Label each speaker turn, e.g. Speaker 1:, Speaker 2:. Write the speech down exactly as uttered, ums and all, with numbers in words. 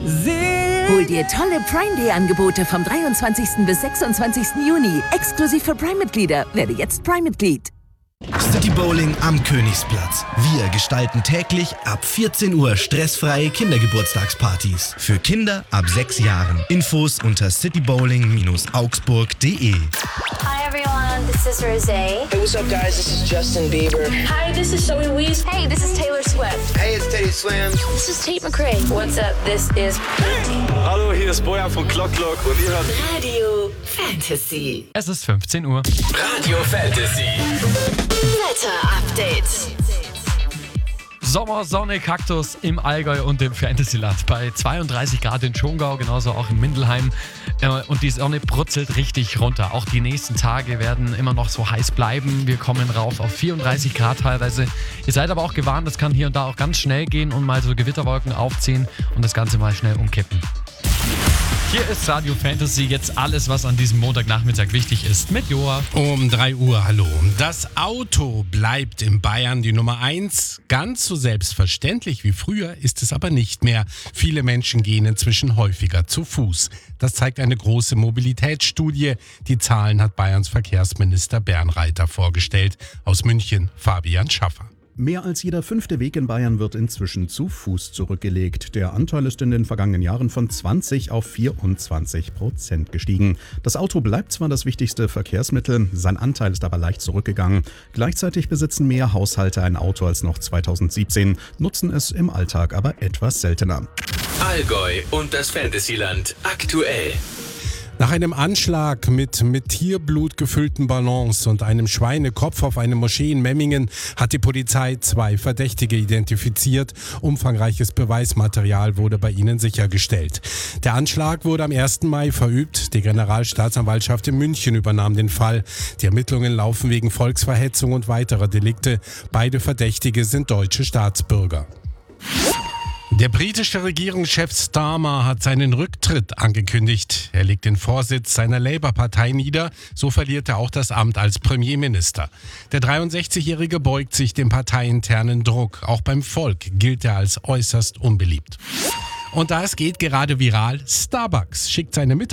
Speaker 1: Hol dir tolle Prime Day Angebote vom dreiundzwanzigsten bis sechsundzwanzigsten Juni. Exklusiv für Prime-Mitglieder. Werde jetzt Prime-Mitglied.
Speaker 2: City Bowling am Königsplatz. Wir gestalten täglich ab vierzehn Uhr stressfreie Kindergeburtstagspartys. Für Kinder ab sechs Jahren. Infos unter citybowling augsburg punkt de.
Speaker 3: Hi everyone, this is Rosé.
Speaker 4: Hey, what's up guys? This is Justin Bieber.
Speaker 3: Hi, this is Zoe Wees. Hey, this is Taylor Swift.
Speaker 4: Hey, it's Teddy Swims.
Speaker 3: This is Tate McRae. What's up? This is
Speaker 5: Hallo, hier ist Bojan von Clock Clock und ihr hört
Speaker 1: Radio Fantasy.
Speaker 6: Es ist fünfzehn Uhr.
Speaker 7: Radio Fantasy.
Speaker 3: Wetter-Update.
Speaker 6: Sommer, Sonne, Kaktus im Allgäu und im Fantasyland. Bei zweiunddreißig Grad in Schongau, genauso auch in Mindelheim. Und die Sonne brutzelt richtig runter. Auch die nächsten Tage werden immer noch so heiß bleiben. Wir kommen rauf auf vierunddreißig Grad teilweise. Ihr seid aber auch gewarnt, das kann hier und da auch ganz schnell gehen und mal so Gewitterwolken aufziehen und das Ganze mal schnell umkippen. Hier ist Radio Fantasy, jetzt alles, was an diesem Montagnachmittag wichtig ist, mit Joa.
Speaker 8: Um drei Uhr, hallo. Das Auto bleibt in Bayern die Nummer eins. Ganz so selbstverständlich wie früher ist es aber nicht mehr. Viele Menschen gehen inzwischen häufiger zu Fuß. Das zeigt eine große Mobilitätsstudie. Die Zahlen hat Bayerns Verkehrsminister Bernreiter vorgestellt. Aus München, Fabian Schaffer.
Speaker 9: Mehr als jeder fünfte Weg in Bayern wird inzwischen zu Fuß zurückgelegt. Der Anteil ist in den vergangenen Jahren von zwanzig auf vierundzwanzig Prozent gestiegen. Das Auto bleibt zwar das wichtigste Verkehrsmittel, sein Anteil ist aber leicht zurückgegangen. Gleichzeitig besitzen mehr Haushalte ein Auto als noch zweitausendsiebzehn, nutzen es im Alltag aber etwas seltener.
Speaker 7: Allgäu und das Fantasyland aktuell.
Speaker 8: Nach einem Anschlag mit mit Tierblut gefüllten Ballons und einem Schweinekopf auf eine Moschee in Memmingen hat die Polizei zwei Verdächtige identifiziert. Umfangreiches Beweismaterial wurde bei ihnen sichergestellt. Der Anschlag wurde am ersten Mai verübt. Die Generalstaatsanwaltschaft in München übernahm den Fall. Die Ermittlungen laufen wegen Volksverhetzung und weiterer Delikte. Beide Verdächtige sind deutsche Staatsbürger. Der britische Regierungschef Starmer hat seinen Rücktritt angekündigt. Er legt den Vorsitz seiner Labour-Partei nieder, so verliert er auch das Amt als Premierminister. Der dreiundsechzigjährige beugt sich dem parteiinternen Druck. Auch beim Volk gilt er als äußerst unbeliebt. Und da es geht gerade viral, Starbucks schickt seine Mitarbeiter